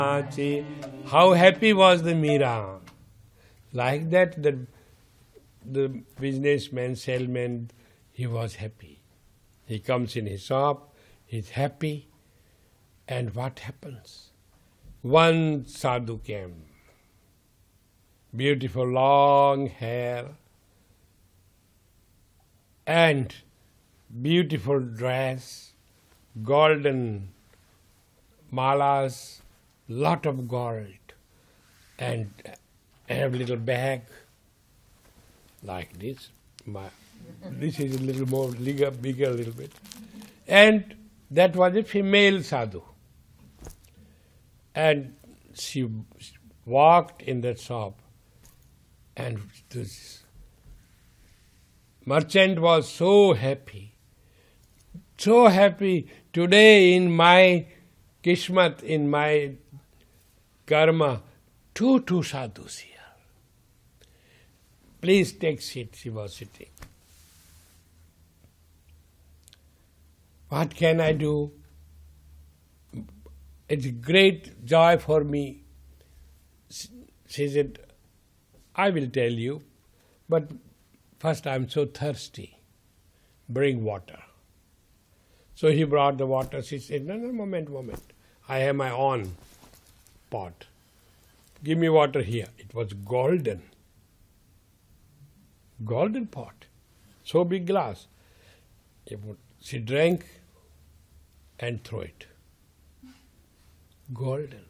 How happy was the Meera? Like that, the businessman, salesman, he was happy. He comes in his shop, he's happy, and what happens? One sadhu came, beautiful long hair, and beautiful dress, golden malas, lot of gold, and have little bag like this. This is a little more bigger a little bit. And that was a female sadhu. And she walked in that shop, and this merchant was so happy. So happy. Today in my Kishmat, in my karma, two sadhus here. Please take seat, she was sitting. What can I do? It's a great joy for me. She said, I will tell you, but first I'm so thirsty. Bring water. So he brought the water. She said, no, moment. I have my own pot. Give me water here. It was golden. Golden pot. So big glass. She drank and threw it. Golden.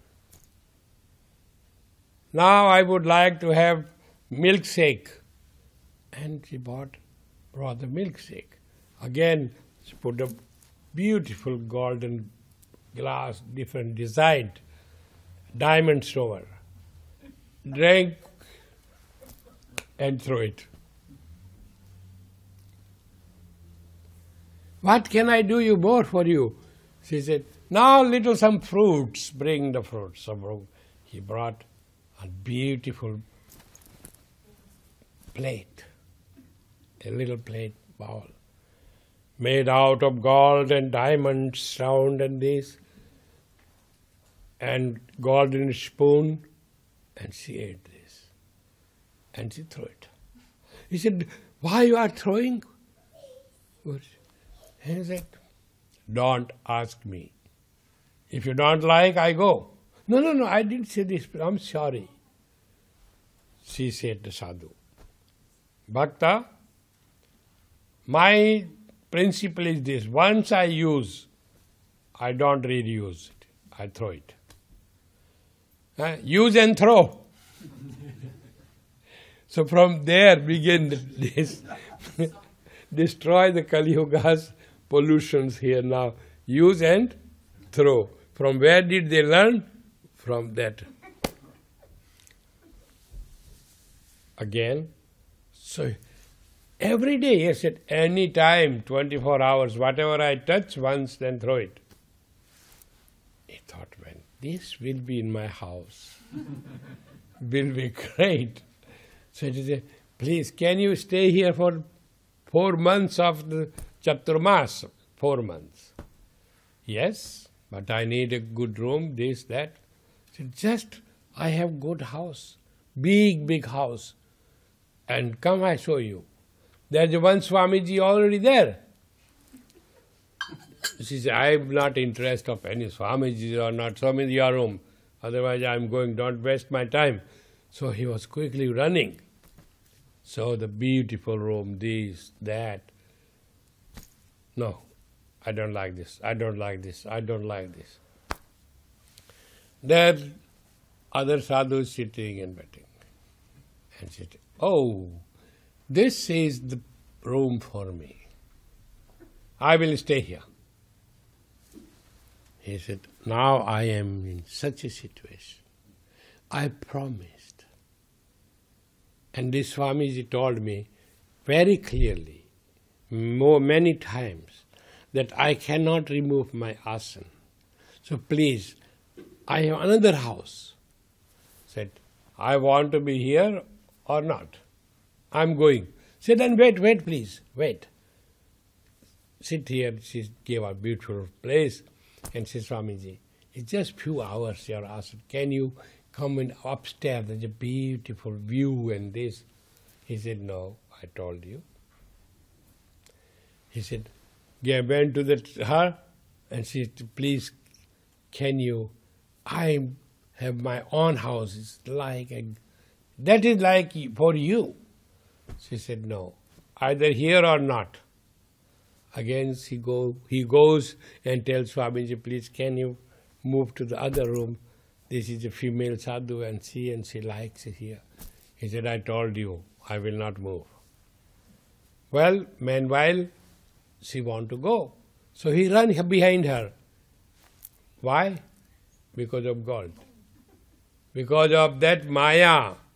Now I would like to have milkshake. And she brought the milkshake. Again, she put a beautiful golden glass, different design, diamonds over. Drank and threw it. What can I do you more for you? She said, now little some fruits, bring the fruits. So he brought a beautiful plate, a little plate bowl, made out of gold and diamonds, round and this, and golden spoon, and she ate this. And she threw it. He said, why you are throwing? He said, don't ask me. If you don't like, I go. No, I didn't say this, I'm sorry. She said to sadhu, Bhakta, my principle is this, once I use, I don't reuse it, I throw it. Use and throw. So from there begin this, destroy the Kali Yuga's pollutions here now. Use and throw. From where did they learn? From that. Again, so every day, yes, at any time, 24 hours, whatever I touch once, then throw it. He thought, when this will be in my house, will be great. So he said, please, can you stay here for 4 months of the Chaturmas? 4 months. Yes, but I need a good room, this, that. He said, just, I have good house, big house. And come, I show you. There's one Swamiji already there. She said, I'm not interested of any Swamiji or not. Swamiji, your room. Otherwise I'm going, don't waste my time. So he was quickly running. So the beautiful room, this, that. No, I don't like this, I don't like this, I don't like this. There other sadhus sitting and waiting. And she said, oh, this is the room for me. I will stay here. He said, now I am in such a situation. I promised. And this Swamiji told me very clearly, many times, that I cannot remove my asana. So please, I have another house. Said, I want to be here or not. I'm going. Said, then wait, please, wait. Sit here. She gave a beautiful place. And said, Swamiji, It's just few hours here. I said, can you come in upstairs? There's a beautiful view and this. He said, no, I told you. He said, I went to her and she said, please, can you, I have my own house. It's that is like for you. She said, no, either here or not. Again, he goes and tells Swamiji, please, can you move to the other room? This is a female sadhu and she likes it here. He said, I told you, I will not move. Well, meanwhile, she want to go. So he ran behind her. Why? Because of God. Because of that Maya,